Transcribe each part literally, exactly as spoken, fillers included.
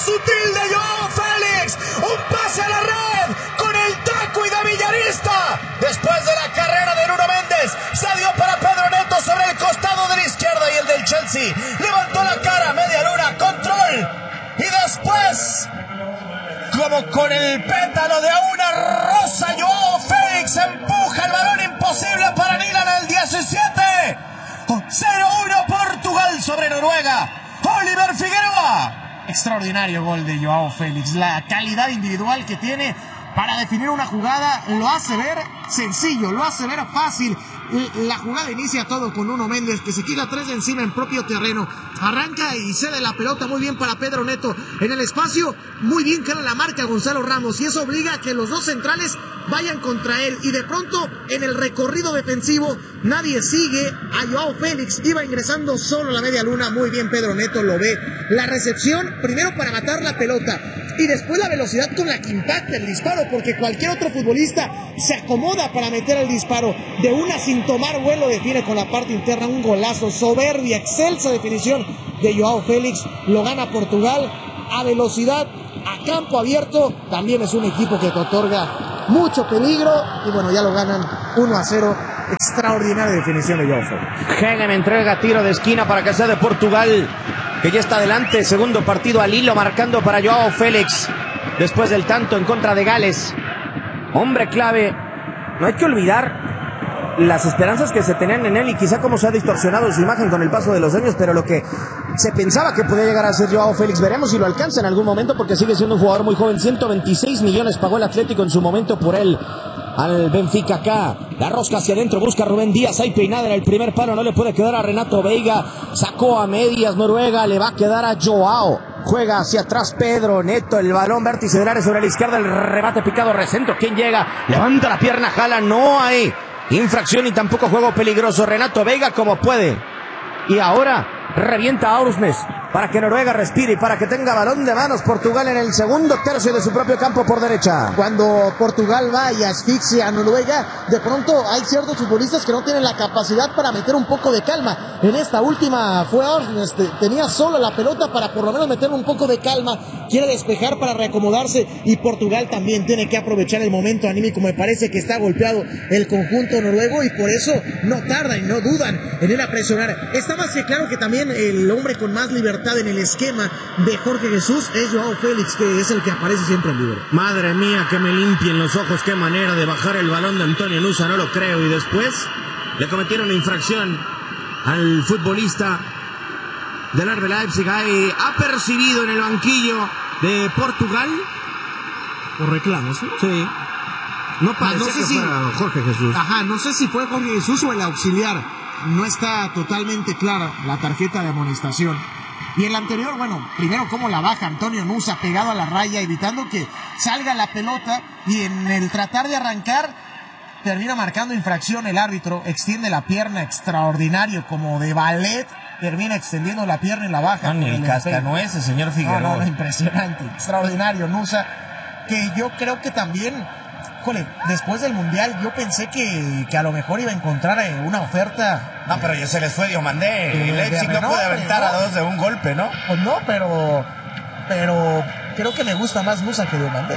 sutil de Joao Félix. Un pase a la red con el taco y de billarista. Después de la carrera de Nuno Méndez, se dio para Pedro Neto sobre el costado de la izquierda y el del Chelsea. Levantó la cara, media luna, control. Y después, como con el pétalo de una rosa, Joao Félix empuja el balón imposible para Milan al diecisiete. cero uno Portugal sobre Noruega. Oliver Figueroa. Extraordinario gol de Joao Félix. La calidad individual que tiene para definir una jugada lo hace ver sencillo, lo hace ver fácil. La jugada inicia todo con Nuno Méndez, que se quita tres de encima en propio terreno. Arranca y cede la pelota muy bien para Pedro Neto. En el espacio, muy bien queda la marca Gonzalo Ramos. Y eso obliga a que los dos centrales vayan contra él. Y de pronto, en el recorrido defensivo, nadie sigue a Joao Félix. Iba ingresando solo a la media luna. Muy bien Pedro Neto lo ve. La recepción, primero para matar la pelota. Y después la velocidad con la que impacta el disparo, porque cualquier otro futbolista se acomoda para meter el disparo. De una sin tomar vuelo define con la parte interna un golazo, soberbia, excelsa definición de Joao Félix. Lo gana Portugal a velocidad, a campo abierto. También es un equipo que te otorga mucho peligro y bueno, ya lo ganan uno a cero. Extraordinaria definición de Joao Félix. Hegem entrega tiro de esquina para que sea de Portugal, que ya está adelante. Segundo partido al hilo marcando para Joao Félix después del tanto en contra de Gales. Hombre clave. No hay que olvidar las esperanzas que se tenían en él y quizá cómo se ha distorsionado su imagen con el paso de los años, pero lo que se pensaba que podía llegar a ser Joao Félix, veremos si lo alcanza en algún momento, porque sigue siendo un jugador muy joven. ciento veintiséis millones pagó el Atlético en su momento por él al Benfica. Acá la rosca hacia adentro, busca a Rubén Díaz, hay peinada en el primer palo, no le puede quedar a Renato Veiga, sacó a medias Noruega, le va a quedar a Joao, juega hacia atrás Pedro Neto, el balón vértice del área sobre la izquierda, el remate picado, recentro, ¿quién llega? Levanta la pierna, jala, no hay infracción y tampoco juego peligroso. Renato Veiga como puede, y ahora revienta a Aursnes para que Noruega respire y para que tenga balón de manos Portugal en el segundo tercio de su propio campo por derecha. Cuando Portugal va y asfixia a Noruega, de pronto hay ciertos futbolistas que no tienen la capacidad para meter un poco de calma. En esta última fue Aursnes, tenía solo la pelota para por lo menos meter un poco de calma, quiere despejar para reacomodarse, y Portugal también tiene que aprovechar el momento anímico. Me parece que está golpeado el conjunto noruego y por eso no tardan y no dudan en ir a presionar. Está más que claro que también el hombre con más libertad en el esquema de Jorge Jesús es Joao Félix, que es el que aparece siempre en libre. Madre mía, que me limpien los ojos, qué manera de bajar el balón de Antonio Nusa, no lo creo. Y después le cometieron una infracción al futbolista del R B Leipzig. Ahí ha percibido en el banquillo de Portugal por reclamos, ¿no? Sí. No parece no sé que si fuera Jorge Jesús. Ajá, no sé si fue Jorge Jesús o el auxiliar. No está totalmente clara la tarjeta de amonestación. Y el anterior, bueno, primero cómo la baja Antonio Nusa pegado a la raya, evitando que salga la pelota, y en el tratar de arrancar termina marcando infracción el árbitro, extiende la pierna, extraordinario, como de ballet, termina extendiendo la pierna y la baja. No, ni el cascanueces, señor Figueroa. No, no, impresionante, extraordinario Nusa, que yo creo que también... Híjole, después del Mundial yo pensé que, que a lo mejor iba a encontrar una oferta. No, pero ya se les fue Diomandé. El Leipzig no puede aventar no. a dos de un golpe, ¿no? Pues no, pero pero creo que me gusta más Nusa que Diomandé.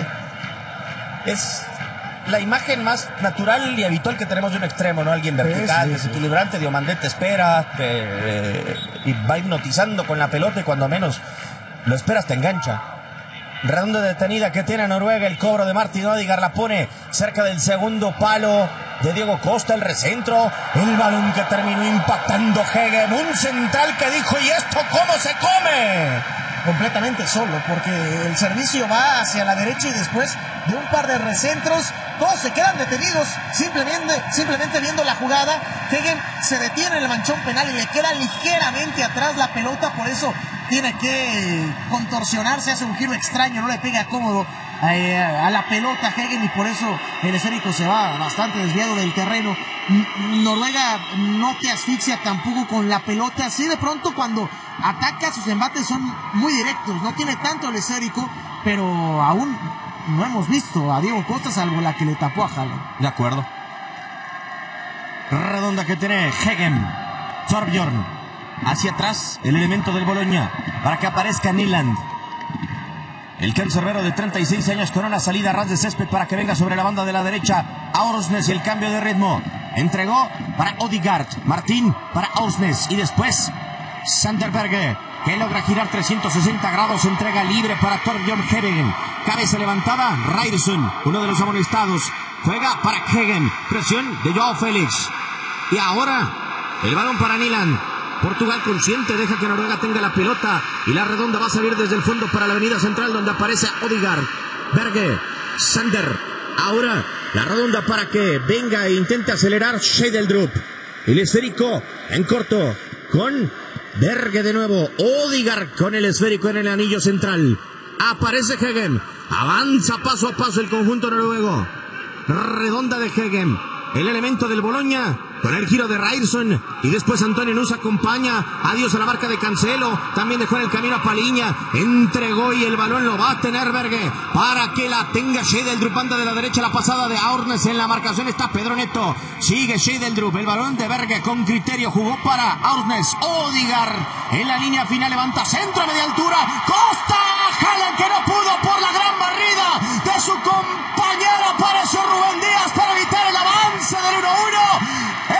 Es la imagen más natural y habitual que tenemos de un extremo, ¿no? Alguien vertical, sí, sí, desequilibrante. Sí. Diomandé te espera te, y va hipnotizando con la pelota, y cuando menos lo esperas te engancha. Redonda detenida que tiene Noruega, el cobro de Martin Odegaard, la pone cerca del segundo palo de Diego Costa, el recentro, el balón que terminó impactando Hegem, un central que dijo: ¿y esto cómo se come? Completamente solo, porque el servicio va hacia la derecha y después de un par de recentros todos se quedan detenidos, simplemente, simplemente viendo la jugada. Hegem se detiene en el manchón penal y le queda ligeramente atrás la pelota, por eso tiene que contorsionarse, hace un giro extraño, no le pega cómodo eh, a la pelota Hegem, y por eso el esférico se va bastante desviado del terreno. Noruega no te asfixia tampoco con la pelota, así de pronto cuando ataca sus embates son muy directos, no tiene tanto el esférico, pero aún no hemos visto a Diego Costa salvo la que le tapó a Haaland. De acuerdo. Redonda que tiene Hegem, Torbjorn hacia atrás, el elemento del Bologna, para que aparezca Nyland. El cancerbero de treinta y seis años con una salida a ras de césped para que venga sobre la banda de la derecha. Aursnes, el cambio de ritmo. Entregó para Odegaard. Martín para Aursnes. Y después Sander Berge, que logra girar trescientos sesenta grados. Entrega libre para Torbjörn Hegen. Cabeza levantada, Ryerson, uno de los amonestados. Juega para Hegen. Presión de Joao Félix. Y ahora el balón para Nyland. Portugal consciente, deja que Noruega tenga la pelota. Y la redonda va a salir desde el fondo para la avenida central, donde aparece Odegaard. Berge, Sander. Ahora la redonda para que venga e intente acelerar Scheidel-Drup. El esférico en corto con Berge de nuevo. Odegaard con el esférico en el anillo central. Aparece Hegen. Avanza paso a paso el conjunto noruego. Redonda de Hegen. El elemento del Bologna con el giro de Ryerson. Y después Antonio Nuss acompaña. Adiós a la marca de Cancelo. También dejó en el camino a Paliña. Entregó y el balón lo va a tener Berge para que la tenga Scheidel-Drup. Banda de la derecha, la pasada de Aursnes. En la marcación está Pedro Neto. Sigue Scheidel-Drup. El balón de Berge con criterio. Jugó para Aursnes. Odegaard en la línea final. Levanta centro a media altura. Costa.